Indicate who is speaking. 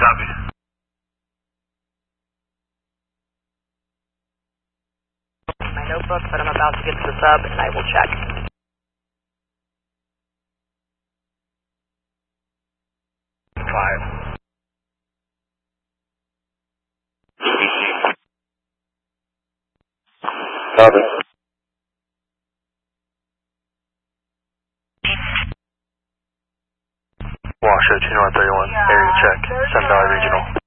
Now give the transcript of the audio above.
Speaker 1: Copy.
Speaker 2: My notebook, but I'm about to get to the sub, and I will check.
Speaker 1: Five.
Speaker 3: Copy.
Speaker 1: Washoe 2131, area check, Sun Valley Regional.